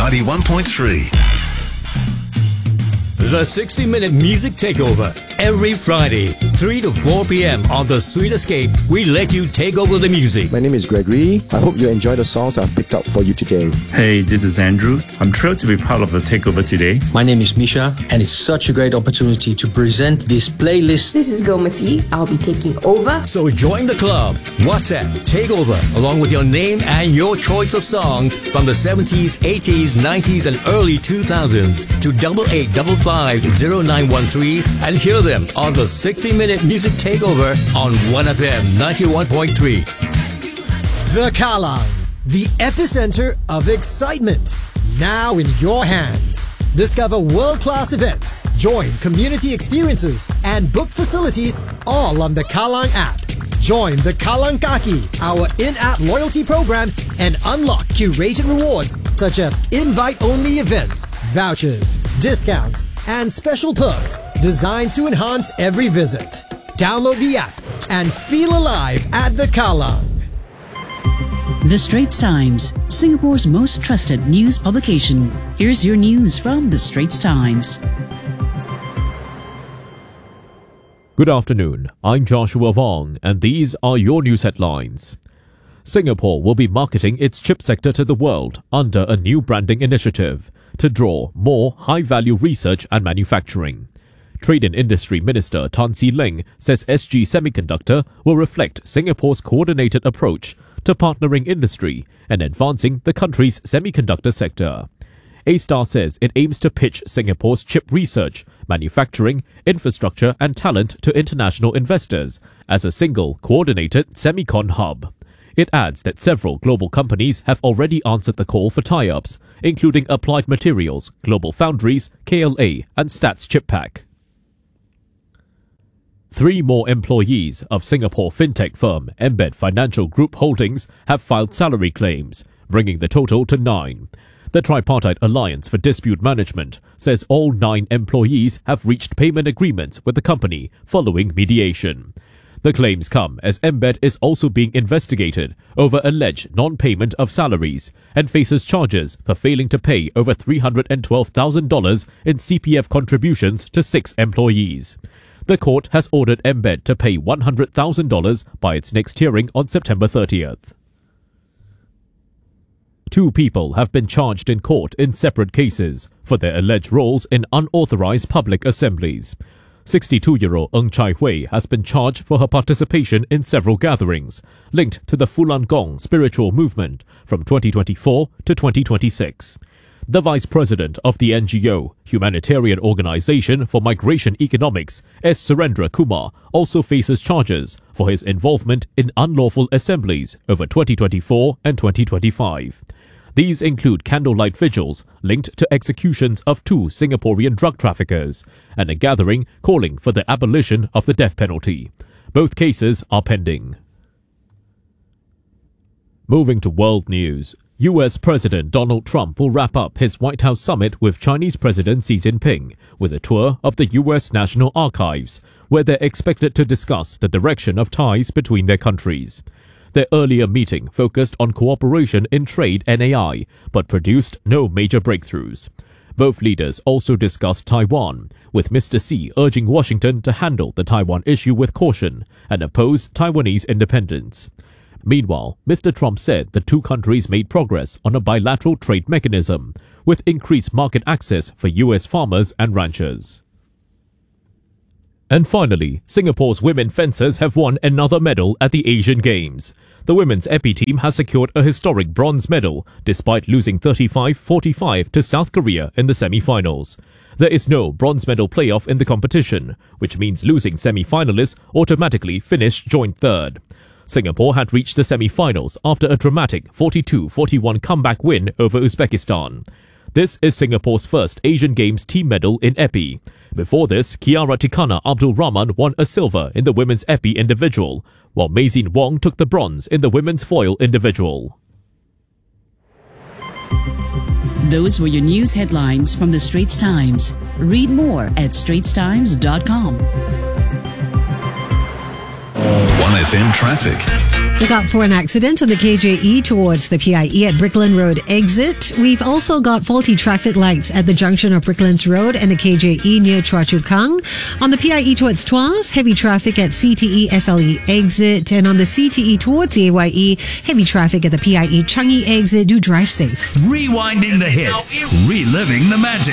91.3. The 60-minute music takeover every Friday, 3 to 4 p.m. on The Sweet Escape. We let you take over the music. My name is Gregory. I hope you enjoy the songs I've picked up for you today. Hey, this is Andrew. I'm thrilled to be part of the takeover today. My name is Misha, and it's such a great opportunity to present this playlist. This is Gomati. I'll be taking over. So join the club. WhatsApp Takeover along with your name and your choice of songs from the 70s, 80s, 90s, and early 2000s to 88550913 and hear them on the 60-minute music takeover on 1FM 91.3. The Kallang, the epicenter of excitement, now in your hands. Discover world-class events, join community experiences, and book facilities all on the Kallang app. Join the Kallang Kaki, our in-app loyalty program, and unlock curated rewards such as invite-only events, vouchers, discounts, and special perks designed to enhance every visit. Download the app and feel alive at the Kallang. The Straits Times, Singapore's most trusted news publication. Here's your news from The Straits Times. Good afternoon, I'm Joshua Wong, and these are your news headlines. Singapore will be marketing its chip sector to the world under a new branding initiative to draw more high-value research and manufacturing. Trade and Industry Minister Tan See Leng says SG Semiconductor will reflect Singapore's coordinated approach to partnering industry and advancing the country's semiconductor sector. A-Star says it aims to pitch Singapore's chip research, manufacturing, infrastructure and talent to international investors as a single coordinated semicon hub. It adds that several global companies have already answered the call for tie-ups, including Applied Materials, Global Foundries, KLA and Stats ChipPak. 3 more employees of Singapore fintech firm Embed Financial Group Holdings have filed salary claims, bringing the total to 9. The Tripartite Alliance for Dispute Management says all 9 employees have reached payment agreements with the company following mediation. The claims come as Embed is also being investigated over alleged non-payment of salaries and faces charges for failing to pay over $312,000 in CPF contributions to 6 employees. The court has ordered Embed to pay $100,000 by its next hearing on September 30th. 2 people have been charged in court in separate cases for their alleged roles in unauthorized public assemblies. 62-year-old Ng Chai Hui has been charged for her participation in several gatherings linked to the Fulan Gong spiritual movement from 2024 to 2026. The Vice President of the NGO, Humanitarian Organization for Migration Economics, S. Surendra Kumar, also faces charges for his involvement in unlawful assemblies over 2024 and 2025. These include candlelight vigils linked to executions of 2 Singaporean drug traffickers and a gathering calling for the abolition of the death penalty. Both cases are pending. Moving to world news. US President Donald Trump will wrap up his White House summit with Chinese President Xi Jinping with a tour of the US National Archives, where they're expected to discuss the direction of ties between their countries. Their earlier meeting focused on cooperation in trade and AI, but produced no major breakthroughs. Both leaders also discussed Taiwan, with Mr. Xi urging Washington to handle the Taiwan issue with caution and oppose Taiwanese independence. Meanwhile, Mr. Trump said the 2 countries made progress on a bilateral trade mechanism, with increased market access for US farmers and ranchers. And finally, Singapore's women fencers have won another medal at the Asian Games. The women's épée team has secured a historic bronze medal despite losing 35-45 to South Korea in the semi-finals. There is no bronze medal playoff in the competition, which means losing semi-finalists automatically finish joint third. Singapore had reached the semi-finals after a dramatic 42-41 comeback win over Uzbekistan. This is Singapore's first Asian Games team medal in épée. Before this, Kiara Tikana Abdul Rahman won a silver in the women's épée individual, while Meizin Wong took the bronze in the women's foil individual. Those were your news headlines from The Straits Times. Read more at straitstimes.com. 1FM traffic. Look out for an accident on the KJE towards the PIE at Brickland Road exit. We've also got faulty traffic lights at the junction of Bricklands Road and the KJE near Chua Chu Kang. On the PIE towards Tuas, heavy traffic at CTE SLE exit. And on the CTE towards the AYE, heavy traffic at the PIE Changi exit. Do drive safe. Rewinding the hits, reliving the magic.